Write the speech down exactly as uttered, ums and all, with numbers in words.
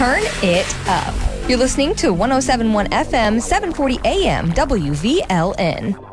turn it up. You're listening to one oh seven point one F M, seven forty A M, W V L N.